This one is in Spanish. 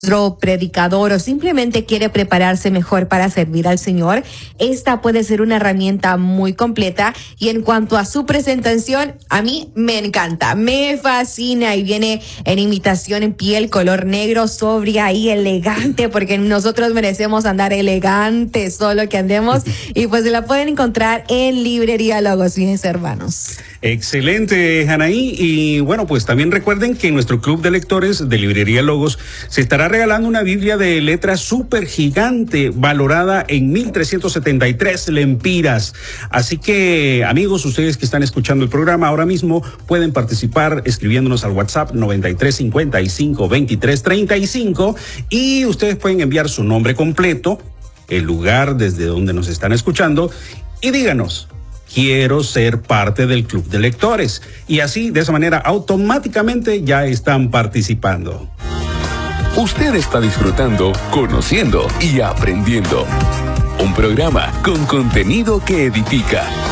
predicador o simplemente quiere prepararse mejor para servir al Señor, esta puede ser una herramienta muy completa. Y en cuanto a su presentación, a mí me encanta, me fascina, y viene en imitación en piel, color negro, sobria y elegante, porque nosotros merecemos andar elegantes, solo que andemos. Y pues se la pueden encontrar en Librería Logos, mis hermanos. Excelente, Anaí. Y bueno, pues también recuerden que en nuestro club de lectores de Librería Logos se estará regalando una Biblia de letras súper gigante, valorada en 1,373 lempiras. Así que, amigos, ustedes que están escuchando el programa ahora mismo pueden participar escribiéndonos al WhatsApp 9355-2335, y ustedes pueden enviar su nombre completo, el lugar desde donde nos están escuchando, y díganos: quiero ser parte del club de lectores. Y así, de esa manera, automáticamente ya están participando. Usted está disfrutando, conociendo y aprendiendo. Un programa con contenido que edifica.